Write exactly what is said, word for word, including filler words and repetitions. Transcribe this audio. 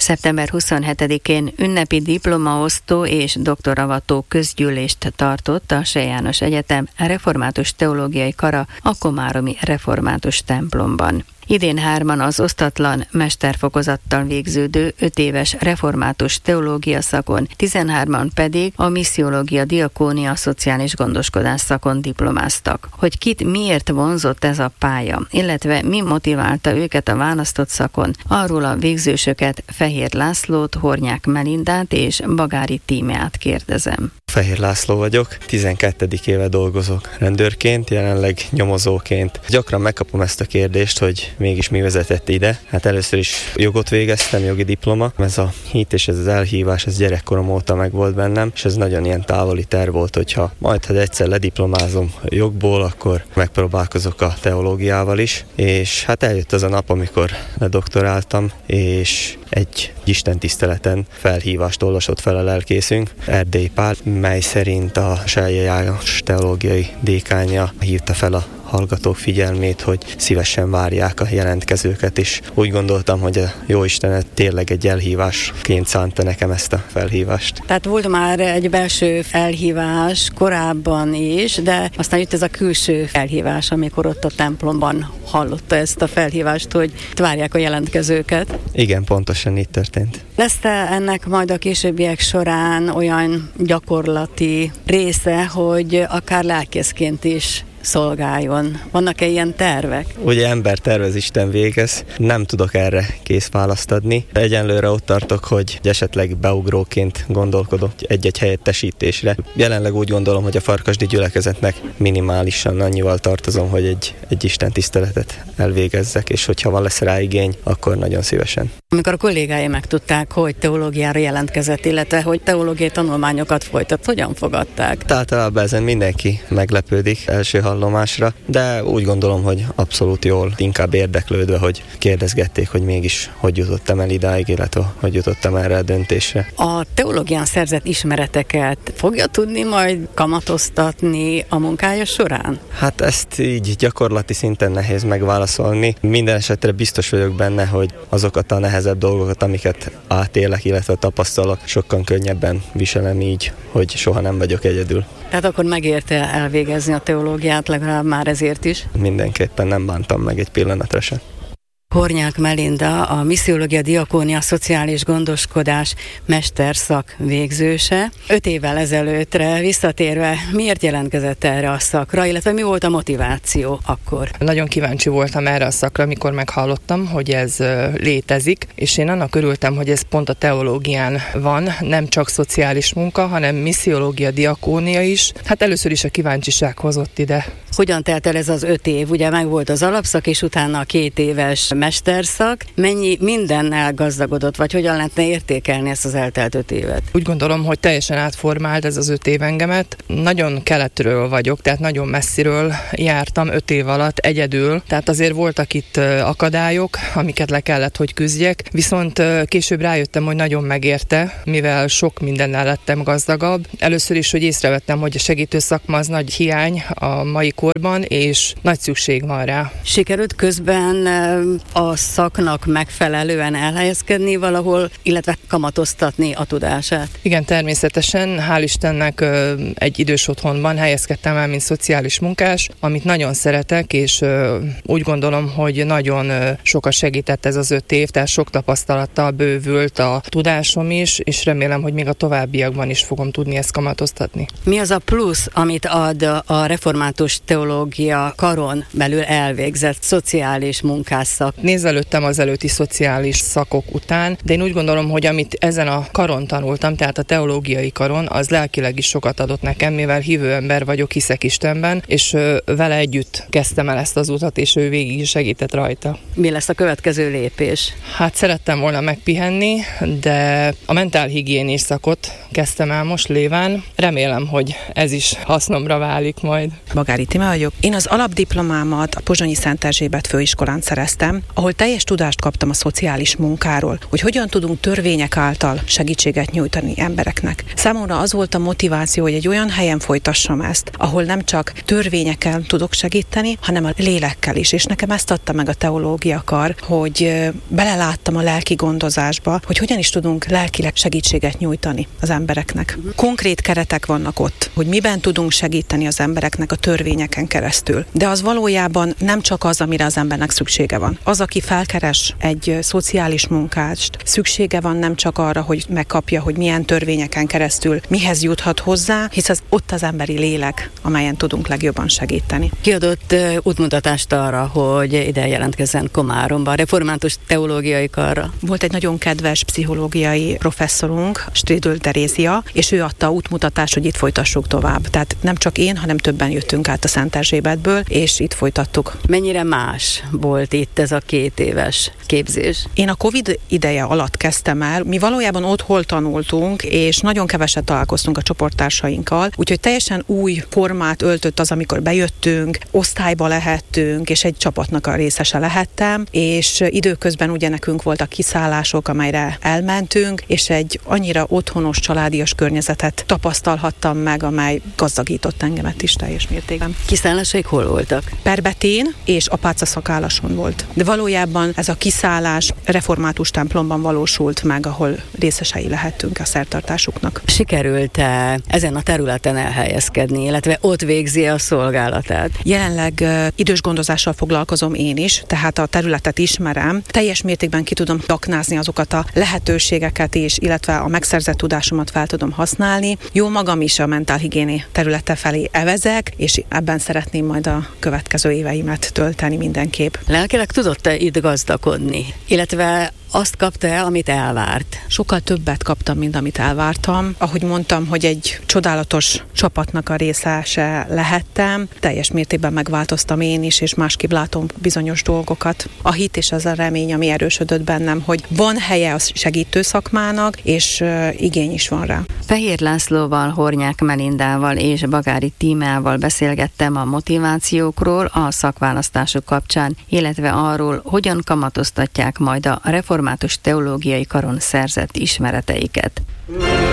szeptember huszonhetedikén ünnepi diplomaosztó és doktoravató közgyűlést tartott a See János Egyetem Református Teológiai Kara a komáromi református templomban. Idén hárman az osztatlan mesterfokozattal végződő öt éves református teológia szakon, tizenhárman pedig a missziológia diakónia szociális gondoskodás szakon diplomáztak. Hogy kit miért vonzott ez a pálya, illetve mi motiválta őket a választott szakon, arról a végzősöket, Fehér Lászlót, Hornyák Melindát és Bagári Tímeát kérdezem. Fehér László vagyok, tizenkettedik éve dolgozok rendőrként, jelenleg nyomozóként. Gyakran megkapom ezt a kérdést, hogy mégis mi vezetett ide. Hát először is jogot végeztem, jogi diploma. Ez a hit és ez az elhívás, ez gyerekkorom óta meg volt bennem, és ez nagyon ilyen távoli terv volt, hogyha majd, ha egyszer lediplomázom jogból, akkor megpróbálkozok a teológiával is. És hát eljött az a nap, amikor ledoktoráltam, és egy istentiszteleten felhívást olvasott fel a lelkészünk, Erdély Pál, mely szerint a See János teológiai dékánja hívta fel a hallgatók figyelmét, hogy szívesen várják a jelentkezőket, és úgy gondoltam, hogy a Jóistenet tényleg egy elhívásként szánta nekem ezt a felhívást. Tehát volt már egy belső elhívás korábban is, de aztán jött ez a külső elhívás, amikor ott a templomban hallotta ezt a felhívást, hogy várják a jelentkezőket. Igen, pontosan így történt. Lesz-e ennek majd a későbbiek során olyan gyakorlati része, hogy akár lelkészként is szolgáljon? Vannak-e ilyen tervek? Ugye ember tervez, Isten végez. Nem tudok erre kész választ adni. Egyenlőre ott tartok, hogy esetleg beugróként gondolkodok egy-egy helyettesítésre. Jelenleg úgy gondolom, hogy a farkasdi gyülekezetnek minimálisan annyival tartozom, hogy egy, egy Isten tiszteletet elvégezzek, és hogyha van lesz rá igény, akkor nagyon szívesen. Amikor a kollégái megtudták, hogy teológiára jelentkezett, illetve hogy teológiai tanulmányokat folytat, hogyan fogadták? Általában ezen mindenki meglepődik első hallomásra, de úgy gondolom, hogy abszolút jól, inkább érdeklődve, hogy kérdezgették, hogy mégis hogy jutottam el idáig, illetve hogy jutottam erre a döntésre. A teológián szerzett ismereteket fogja tudni majd kamatoztatni a munkája során? Hát ezt így gyakorlati szinten nehéz megválaszolni. Minden esetre biztos vagyok benne, hogy azokat a nehezebb dolgokat, amiket átélek, illetve tapasztalok, sokkal könnyebben viselem így, hogy soha nem vagyok egyedül. Tehát akkor megérte elvégezni a teológiát, legalább már ezért is? Mindenképpen nem bántam meg egy pillanatra sem. Hornyák Melinda, a missziológia diakónia szociális gondoskodás mesterszak végzőse. Öt évvel ezelőttre visszatérve, miért jelentkezett erre a szakra, illetve mi volt a motiváció akkor? Nagyon kíváncsi voltam erre a szakra, amikor meghallottam, hogy ez létezik, és én annak örültem, hogy ez pont a teológián van, nem csak szociális munka, hanem missziológia diakónia is. Hát először is a kíváncsiság hozott ide. Hogyan telt el ez az öt év? Ugye meg volt az alapszak, és utána a két éves mesterszak. Mennyi mindennel gazdagodott, vagy hogyan lehetne értékelni ezt az eltelt öt évet? Úgy gondolom, hogy teljesen átformált ez az öt év engemet. Nagyon keletről vagyok, tehát nagyon messziről jártam öt év alatt egyedül, tehát azért voltak itt akadályok, amiket le kellett, hogy küzdjek, viszont később rájöttem, hogy nagyon megérte, mivel sok mindennel lettem gazdagabb. Először is, hogy észrevettem, hogy a segítő szakma az nagy hiány a mai korban, és nagy szükség van rá. Sikerült közben a szaknak megfelelően elhelyezkedni valahol, illetve kamatoztatni a tudását? Igen, természetesen. Hál' Istennek egy idős otthonban helyezkedtem el, mint szociális munkás, amit nagyon szeretek, és úgy gondolom, hogy nagyon sokat segített ez az öt év, tehát sok tapasztalattal bővült a tudásom is, és remélem, hogy még a továbbiakban is fogom tudni ezt kamatoztatni. Mi az a plusz, amit ad a református teológia karon belül elvégzett szociális munkásszak? Nézelődtem az előtti szociális szakok után, de én úgy gondolom, hogy amit ezen a karon tanultam, tehát a teológiai karon, az lelkileg is sokat adott nekem, mivel hívő ember vagyok, hiszek Istenben, és vele együtt kezdtem el ezt az utat, és ő végig is segített rajta. Mi lesz a következő lépés? Hát szerettem volna megpihenni, de a mentálhigiénés szakot kezdtem el most léván. Remélem, hogy ez is hasznomra válik majd. Bagári Tíme vagyok. Én az alapdiplomámat a Pozsonyi Szent Erzsébet főiskolán szereztem, ahol teljes tudást kaptam a szociális munkáról, hogy hogyan tudunk törvények által segítséget nyújtani embereknek. Számomra az volt a motiváció, hogy egy olyan helyen folytassam ezt, ahol nem csak törvényekkel tudok segíteni, hanem a lélekkel is. És nekem ezt adta meg a teológia kar, hogy beleláttam a lelki gondozásba, hogy hogyan is tudunk lelkileg segítséget nyújtani az embereknek. Konkrét keretek vannak ott, hogy miben tudunk segíteni az embereknek a törvényeken keresztül. De az valójában nem csak az, amire az embernek szüksége van. Az, aki felkeres egy szociális munkást, szüksége van nem csak arra, hogy megkapja, hogy milyen törvényeken keresztül mihez juthat hozzá, hisz az ott az emberi lélek, amelyen tudunk legjobban segíteni. Kiadott uh, útmutatást arra, hogy ide jelentkezzen Komáromba, a református teológiai karra. Volt egy nagyon kedves pszichológiai professzorunk, Stridl Terézia, és ő adta útmutatást, hogy itt folytassuk tovább. Tehát nem csak én, hanem többen jöttünk át a Szent Erzsébetből, és itt folytattuk. Mennyire más volt itt ez a két éves képzés? Én a Covid ideje alatt kezdtem el, mi valójában ott hol tanultunk, és nagyon keveset találkoztunk a csoporttársainkkal, úgyhogy teljesen új formát öltött az, amikor bejöttünk, osztályba lehettünk, és egy csapatnak a részese lehettem, és időközben ugye nekünk voltak kiszállások, amelyre elmentünk, és egy annyira otthonos, családias környezetet tapasztalhattam meg, amely gazdagított engemet is teljes mértékben. Kiszállásaik hol voltak? Perbetén és Apáca Szakálason volt. De valójában ez a kiszállás református templomban valósult meg, ahol részesei lehettünk a szertartásuknak. Sikerült-e ezen a területen elhelyezkedni, illetve ott végzi a szolgálatát? Jelenleg uh, idős gondozással foglalkozom én is, tehát a területet ismerem. Teljes mértékben ki tudom aknázni azokat a lehetőségeket is, illetve a megszerzett tudásomat fel tudom használni. Jó magam is a mentálhigiéni területe felé evezek, és ebben szeretném majd a következő éveimet tölteni mindenképp. Lelkileg tudott-e itt gazdagodni? Illetve azt kapta-e, amit elvárt? Sokkal többet kaptam, mint amit elvártam. Ahogy mondtam, hogy egy csodálatos csapatnak a részese lehettem, teljes mértékben megváltoztam én is, és másképp látom bizonyos dolgokat. A hit és az a remény, ami erősödött bennem, hogy van helye a segítő szakmának, és uh, igény is van rá. Fehér Lászlóval, Hornyák Melindával és Bagári Tímával beszélgettem a motivációkról a szakválasztások kapcsán, illetve arról, hogyan kamatoztatják majd a református teológiai karon szerzett ismereteiket.